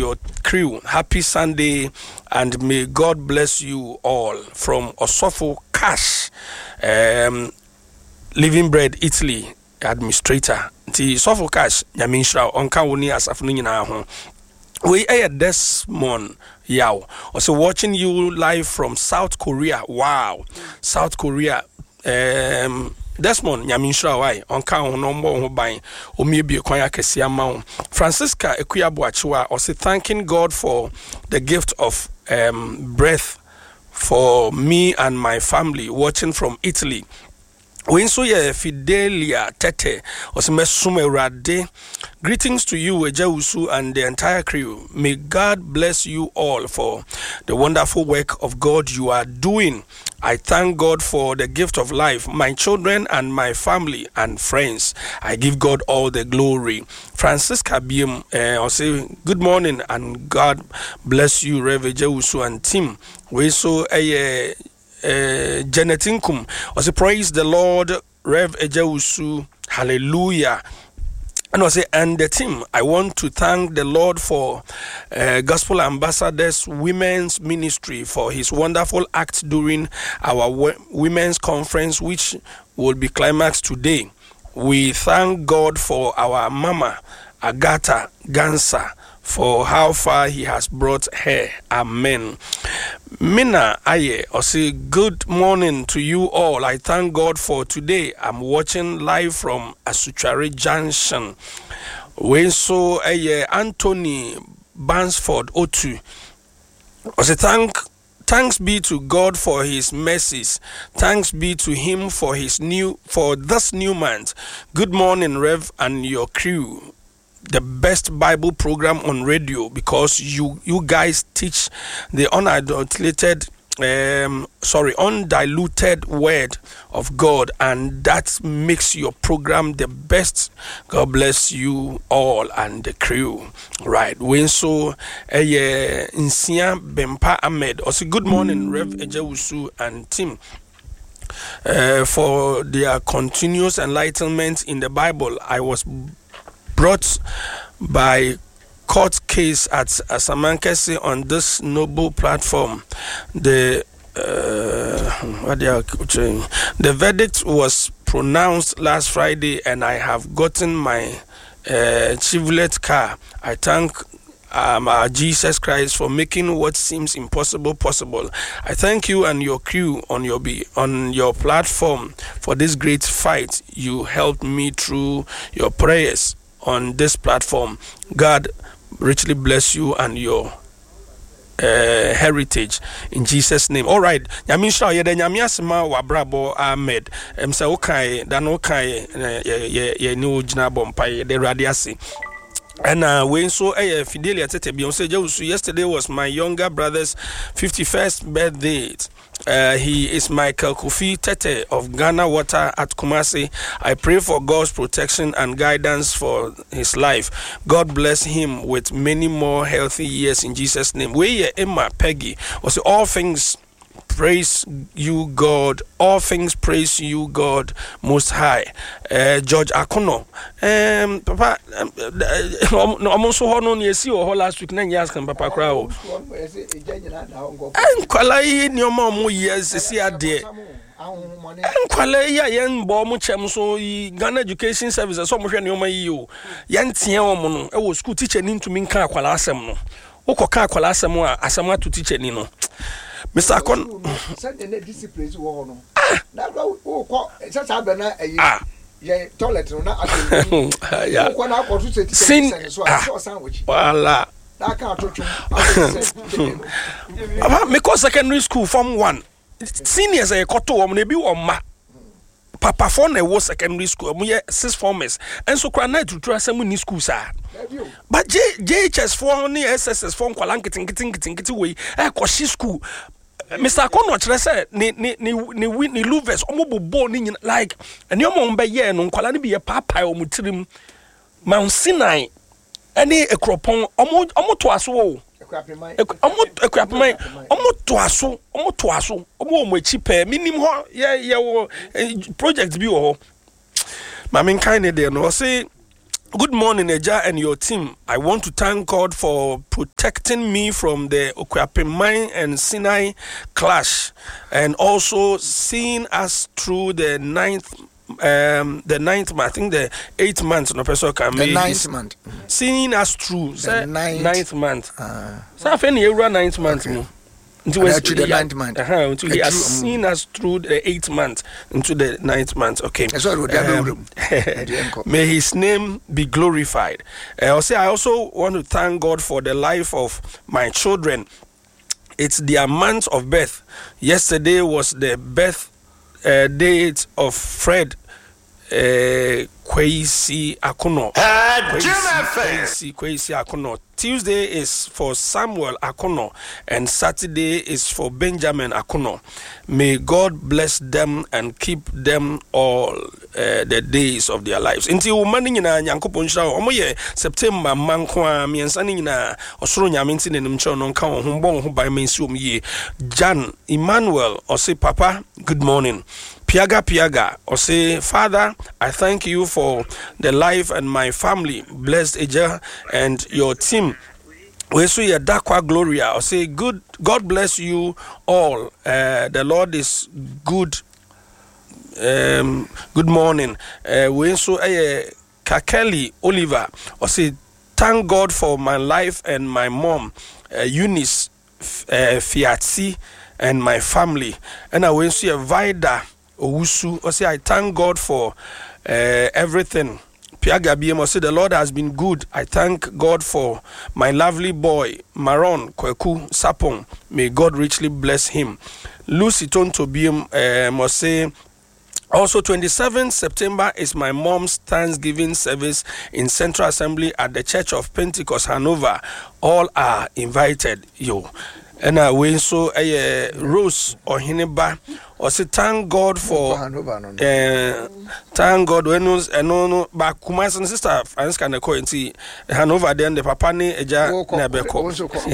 your crew. Happy Sunday, and may God bless you all. From Osofo Cash, Living Bread Italy administrator. The Osofo Cash, Yaminshra, Onka Woni Asafuni nyina ho. We are Desmond Yao. Also watching you live from South Korea. Wow, South Korea. Desmond Nyaminshra wai onka ho no mbo ho ban omiebie kwan akese ama Francisca Ekuyaboachiwa also thanking God for the gift of breath for me and my family watching from Italy. We so ye Fidelia Tete Osimesuma Rade. Greetings to you, Ejausu, and the entire crew. May God bless you all for the wonderful work of God you are doing. I thank God for the gift of life, my children and my family and friends. I give God all the glory. Francisca Biem, I'll say good morning and God bless you, Rev Ejausu and team. We so Janet Inkum was praise the Lord, Rev Ejausu, hallelujah. And I say, and the team, I want to thank the Lord for Gospel Ambassadors Women's Ministry for his wonderful act during our women's conference, which will be climaxed today. We thank God for our Mama Agatha Gansa for how far he has brought her. Amen. Mina Aye, I say good morning to you all. I thank God for today. I'm watching live from Asuchari Junction. When so Anthony Bansford Otu. I say thanks be to God for his mercies. Thanks be to him for this new month. Good morning, Rev, and your crew. The best Bible program on radio, because you guys teach the undiluted word of God, and that makes your program the best. God bless you all and the crew. Right. When so Nsia Bempa Ahmed. Also good morning, Rev Ejausu and team. For their continuous enlightenment in the Bible. I was brought by court case at Asamankese on this noble platform. The verdict was pronounced last Friday, and I have gotten my Chevrolet car. I thank our Jesus Christ for making what seems impossible possible. I thank you and your crew on your platform for this great fight. You helped me through your prayers on this platform. God richly bless you and your heritage in Jesus' name. All right. Nyamisha ye de nyamiasema wabrabo Ahmed. Emsa okay dan okay ye ni ogina bompa ye de radiasi. And when so Fidelia Tete Beyonce, yesterday was my younger brother's 51st birthday. He is Michael Kofi Tete of Ghana Water at Kumasi. I pray for God's protection and guidance for his life. God bless him with many more healthy years in Jesus' name. We Emma Peggy was all things praise you, God. All things praise you, God Most High. George Akono. Papa, I'm so honored you see or last week. Then you ask him, Papa Crow. And Kwalai, your mom, yes, see a dear. And Kwalai, young Bomuchem, so Ghana Education Services, so much in your you. Yan Tiamono, I was school teacher into Minka Kwalasem. Oko Kwalasem, Asama to teach Nino. Mr. Akon send the discipline to no. Na go such a bena ye toilet no na yeah. Ko na ko to say so I sandwich. Wala. That can to me ko secondary school form 1. Seniors e koto o me bi o ma. Papa for na wo secondary school mo ye 6 formers. And so kra na tutu asem ni school sa. But JHS for ni SSS for kwala nkitin we e ko shi school. Mr. Akono chere say ni louvers omobobo ni like eni omo mbe ye no nkwala ni bi ye papa o mutirim Mount Sinai eni ekropon omo to aso o ekwapemai omo to aso omo echi pe minim ho ye wo project bi wo ho ma men kind dey no say Good morning, Eja and your team. I want to thank God for protecting me from the Okuapemai and Sinai clash, and also seeing us through the ninth month, I think the 8th month. No person can the 9th month. Seeing us through the 9th month. So I think 9th month. Okay. Into the 9th month. Until he has seen us through the 8th month into the 9th month. Okay. May his name be glorified. I also want to thank God for the life of my children. It's their month of birth. Yesterday was the birth date of Fred Kwesi Akono. Kwesi Akono. Tuesday is for Samuel Akono, and Saturday is for Benjamin Akono. May God bless them and keep them all the days of their lives. Until morning na Nyankopon sha omoye September mankwa miensani na osoro nyaminti ne nimcho no nka ho bon ho ban mensi omye. Jan Emmanuel or say Papa, good morning. Piaga or say Father, I thank you for the life and my family. Blessed Eja and your team. We see a Dakwa Gloria or say good. God bless you all. The Lord is good. Good morning. We saw a Kakeli Oliver or say thank God for my life and my mom Eunice Fiatsi and my family. And I will see a Vida Owusu or say I thank God for everything. Piaga BM say the Lord has been good. I thank God for my lovely boy Maron Kweku Sapong. May God richly bless him. Lucy Tonto BM must say also 27th September is my mom's Thanksgiving service in Central Assembly at the Church of Pentecost Hanover. All are invited. And I went so a Rose or Hineba or say thank God for thank God when no back Kumas and sister Francis can go and see Hanover then the papa ne eja nebeko.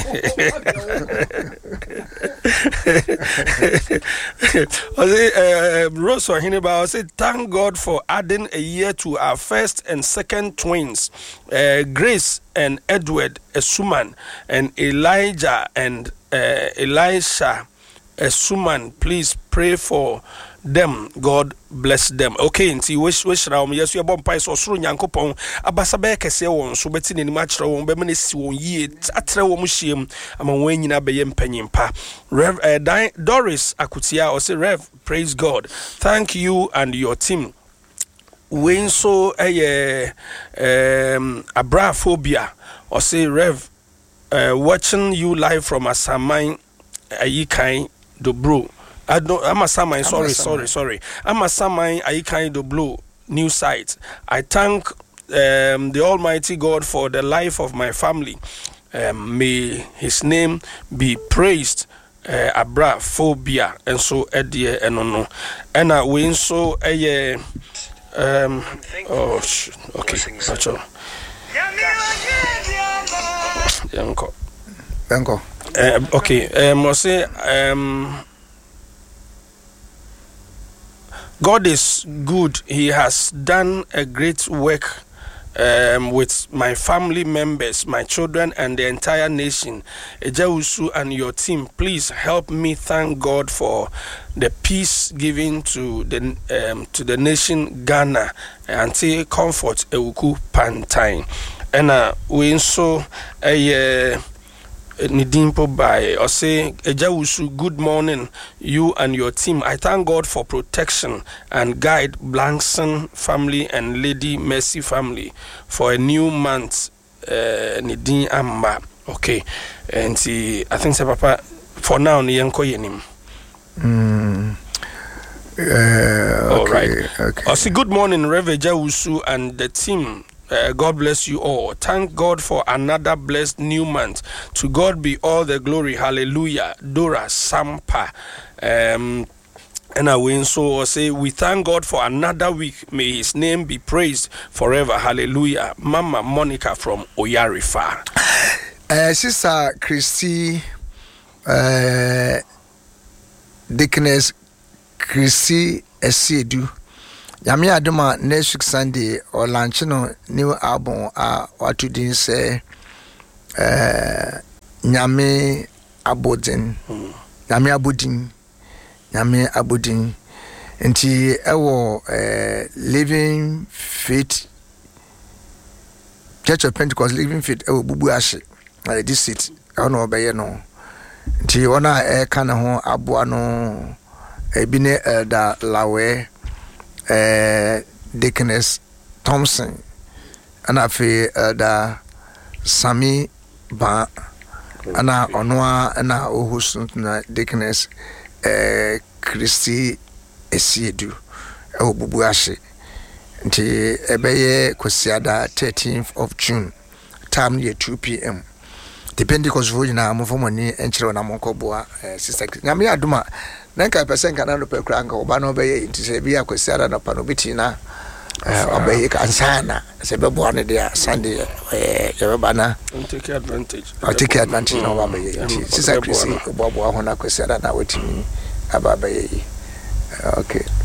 Rose or Hineba say thank God for adding a year to our first and second twins, Grace and Edward Esuman and Elijah and Elisha Suman. Please pray for them. God bless them. Okay, nti wish raum yes you bon pai so soro Nyankopon abasa be kese won so beti ne ma kire won be me si won yie atre won hiem ama won nyina be ye mpanyimpa. Rev Doris Akutia or say Rev, praise God. Thank you and your team. When so abraphobia or say Rev, watching you live from Asamai Ayikai Dobro. I'm Asamai, sorry. I'm Asamai Ayikai Dobro new site. I thank the Almighty God for the life of my family. May his name be praised. Abraphobia and so Eddie and no. And I win so okay. That's all. Okay. Must say God is good. He has done a great work with my family members, my children, and the entire nation. Ejausu and your team, please help me thank God for the peace given to the nation Ghana until comfort Ewuku Pantine. And we so Nidimpo by or say Ejausu, good morning, you and your team. I thank God for protection and guide Blankson family and Lady Mercy family for a new month. Nidin Amba. Okay. And see, I think Papa for now Niyanko Yenim. All right. Okay. I say good morning, Rev Ejausu and the team. God bless you all. Thank God for another blessed new month. To God be all the glory. Hallelujah. Dora Sampa. And I win so say we thank God for another week. May his name be praised forever. Hallelujah. Mama Monica from Oyarifa. Sister Christy Dickness Christy Esiedu Yami Aduma next week Sunday or launch no new album what to din say Nyame Abodin Nyame Abodin nti ewo Living Faith Church of Pentecost Living Faith ewo bubu ahye this seat ono obeye no nti ona kana ho aboa no ebine Elder Lawe Deaconess Thompson ana fe Elder Sami Ba ana onwa ana ohusu na Deaconess Christy Esiedu ewo bubu ahye nti ebeye kwasiada 13th of June time near 2 p.m. depending cause vote na mo fomoni enchire na monkoboa sister Nyame Aduma nanka percent kana no pe kra nka oba no beye nti se bia kwasiada na pa no biti na obeye kansana se bebo ne dia Sunday yeba na take advantage no ba beye sister Chrissy obo ho na kwasiada na wetimi aba beye okay